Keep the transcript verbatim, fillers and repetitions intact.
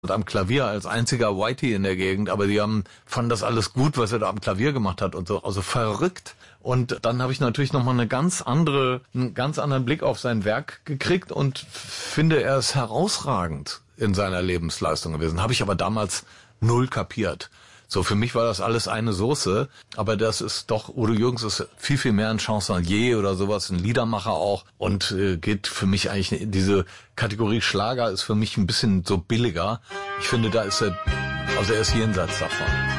am Klavier als einziger Whitey in der Gegend, aber die haben fanden das alles gut, was er da am Klavier gemacht hat und so, also verrückt. Und dann habe ich natürlich nochmal eine ganz andere, einen ganz anderen Blick auf sein Werk gekriegt und finde, er ist herausragend in seiner Lebensleistung gewesen. Habe ich aber damals null kapiert. So, für mich war das alles eine Soße, aber das ist doch, Udo Jürgens ist viel, viel mehr ein Chansonnier oder sowas, ein Liedermacher auch und äh, geht für mich eigentlich in diese Kategorie Schlager ist für mich ein bisschen so billiger. Ich finde, da ist er, also er ist jenseits davon.